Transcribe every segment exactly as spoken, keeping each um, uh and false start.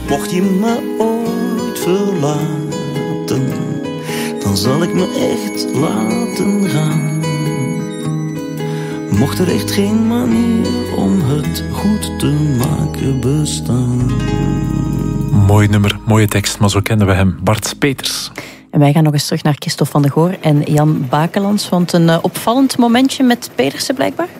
Mocht je me ooit verlaten, dan zal ik me echt laten gaan. Mocht er echt geen manier om het goed te maken bestaan. Mooi nummer, mooie tekst, maar zo kennen we hem. Bart Peters. En wij gaan nog eens terug naar Christophe van de Goor en Jan Bakelands. Want een uh, opvallend momentje met Pedersen blijkbaar.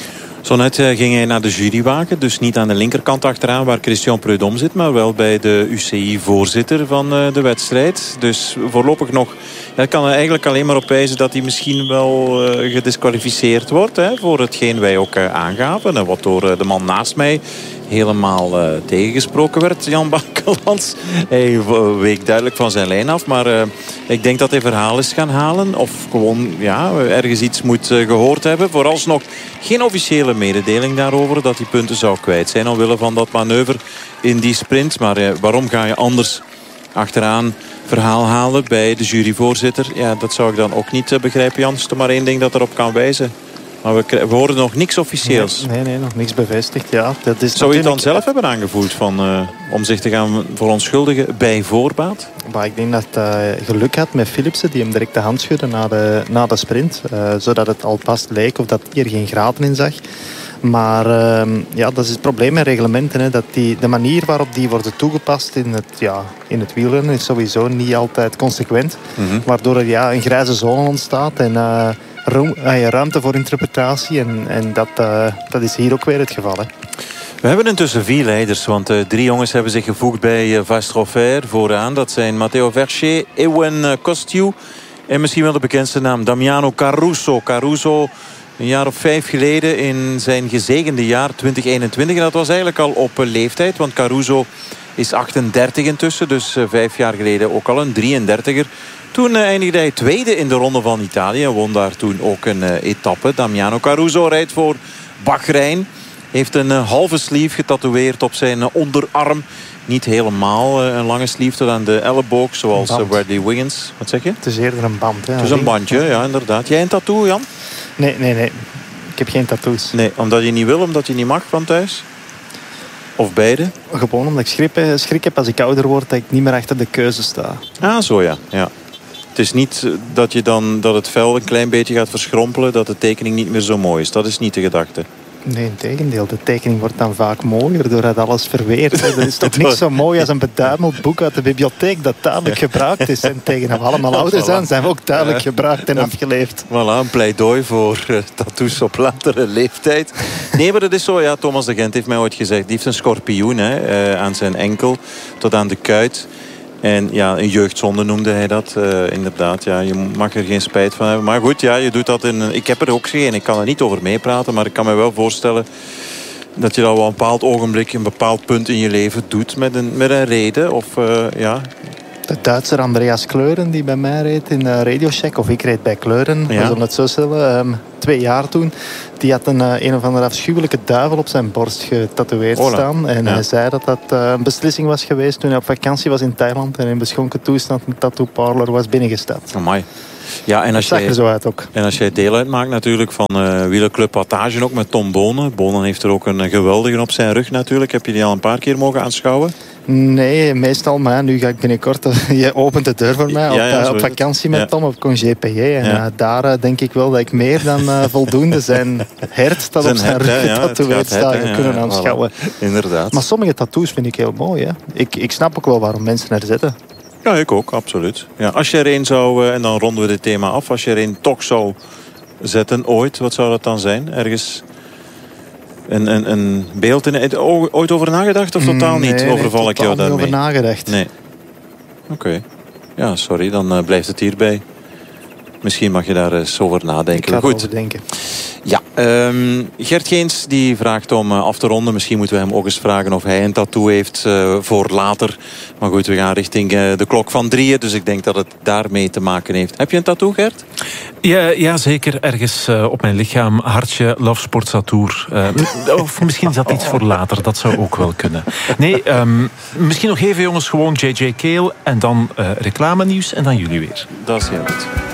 Zo net uh, ging hij naar de jurywagen. Dus niet aan de linkerkant achteraan waar Christian Prudhomme zit. Maar wel bij de U C I-voorzitter van uh, de wedstrijd. Dus voorlopig nog... Ja, kan er eigenlijk alleen maar op wijzen dat hij misschien wel uh, gedisqualificeerd wordt. Hè, voor hetgeen wij ook uh, aangaven. En wat door uh, de man naast mij helemaal uh, tegengesproken werd. Jan Bakelands. Hij week duidelijk van zijn lijn af. Maar uh, ik denk dat hij verhaal is gaan halen. Of gewoon ja, ergens iets moet uh, gehoord hebben. Vooralsnog geen officiële mededeling daarover. Dat hij punten zou kwijt zijn omwille van dat manoeuvre in die sprint. Maar uh, waarom ga je anders achteraan verhaal halen bij de juryvoorzitter? Ja, dat zou ik dan ook niet uh, begrijpen, Jan. Is er maar één ding dat erop kan wijzen. Maar we, we horen nog niks officieels. Nee, nee, nee, nog niks bevestigd. Ja, dat is zou je het dan zelf hebben aangevoeld van, uh, om zich te gaan verontschuldigen bij voorbaat? Maar ik denk dat hij uh, geluk had met Philipsen, die hem direct de hand schudde na de, na de sprint. Uh, zodat het al pas leek of dat hij er geen graten in zag. Maar uh, ja, dat is het probleem met reglementen. Hè, dat die, de manier waarop die worden toegepast in het, ja, in het wielrennen is sowieso niet altijd consequent. Mm-hmm. Waardoor er ja, een grijze zone ontstaat en uh, ru- uh, ruimte voor interpretatie. En, en dat, uh, dat is hier ook weer het geval. Hè. We hebben intussen vier leiders, want uh, drie jongens hebben zich gevoegd bij uh, Vastrofer vooraan. Dat zijn Matteo Vercher, Ewen Kostiou en misschien wel de bekendste naam Damiano Caruso. Caruso... Een jaar of vijf geleden in zijn gezegende jaar twintig eenentwintig. En dat was eigenlijk al op leeftijd. Want Caruso is achtendertig intussen. Dus vijf jaar geleden ook al een drieëndertiger. Toen eindigde hij tweede in de Ronde van Italië. En won daar toen ook een uh, etappe. Damiano Caruso rijdt voor Bahrein. Heeft een uh, halve sleeve getatoeëerd op zijn uh, onderarm. Niet helemaal uh, een lange sleeve tot aan de elleboog. Zoals uh, Bradley Wiggins. Wat zeg je? Het is eerder een band. Hè, het is een bandje, ja inderdaad. Jij een tattoo, Jan? Nee, nee, nee. Ik heb geen tattoos. Nee, omdat je niet wil, omdat je niet mag van thuis? Of beide? Gewoon omdat ik schrik, schrik heb als ik ouder word dat ik niet meer achter de keuze sta. Ah, zo ja. ja. Het is niet dat, je dan, dat het vel een klein beetje gaat verschrompelen, dat de tekening niet meer zo mooi is. Dat is niet de gedachte. Nee, integendeel. De tekening wordt dan vaak mooier doordat alles verweert. Dat is toch niet zo mooi als een beduimeld boek uit de bibliotheek dat duidelijk gebruikt is. En tegen we allemaal ouder zijn, zijn we ook duidelijk gebruikt en afgeleefd. Voilà, een pleidooi voor uh, tattoos op latere leeftijd. Nee, maar dat is zo. Ja, Thomas de Gent heeft mij ooit gezegd, die heeft een schorpioen hè, uh, aan zijn enkel tot aan de kuit. En ja, een jeugdzonde noemde hij dat. Uh, inderdaad, ja, je mag er geen spijt van hebben. Maar goed, ja, je doet dat in... Ik heb er ook geen, ik kan er niet over meepraten. Maar ik kan me wel voorstellen dat je dat op een bepaald ogenblik, een bepaald punt in je leven doet met een, met een reden. Of uh, ja... De Duitser Andreas Kleuren die bij mij reed in uh, Radio Shack, of ik reed bij Kleuren, ja. We zullen het zo stellen, um, twee jaar toen. Die had een, uh, een of andere afschuwelijke duivel op zijn borst getatoeëerd Ola. staan. En ja. hij zei dat dat uh, een beslissing was geweest toen hij op vakantie was in Thailand en in beschonken toestand een tattoo parlor was binnengestapt. Amai. Ja, en als dat zag jij, er zo uit ook. En als jij deel uitmaakt natuurlijk van uh, wielerclub Wattage ook met Tom Bonen. Bonen heeft er ook een geweldige op zijn rug natuurlijk. Heb je die al een paar keer mogen aanschouwen? Nee, meestal. Maar nu ga ik binnenkort... Je opent de deur voor mij op, ja, ja, op vakantie met ja. Tom op congé P J. En ja. uh, daar uh, denk ik wel dat ik meer dan uh, voldoende zijn hert dat zijn op zijn rug getatoeëerd ja, staat ja, kunnen aanschouwen. Voilà. Inderdaad. Maar sommige tattoos vind ik heel mooi. Hè. Ik, ik snap ook wel waarom mensen er zitten. Ja, ik ook, absoluut. Ja, als je er een zou, en dan ronden we dit thema af, als je er een toch zou zetten ooit, wat zou dat dan zijn? Ergens een, een, een beeld in het, ooit over nagedacht of totaal niet? Nee, Overval nee, ik jou daarmee? Niet over nagedacht. Nee. Oké. Okay. Ja, sorry, dan uh, blijft het hierbij. Misschien mag je daar eens over nadenken. Ik ga Goed. over denken. Ja, um, Gert Geens die vraagt om uh, af te ronden. Misschien moeten we hem ook eens vragen of hij een tattoo heeft uh, voor later. Maar goed, we gaan richting uh, de klok van drieën. Dus ik denk dat het daarmee te maken heeft. Heb je een tattoo, Gert? Ja, ja zeker. Ergens uh, op mijn lichaam. Hartje, Love Sport Satour. Uh, of misschien is dat iets voor later. Dat zou ook wel kunnen. Nee, um, misschien nog even jongens. Gewoon J J Kale. En dan uh, reclame nieuws. En dan jullie weer. Dat is heel goed.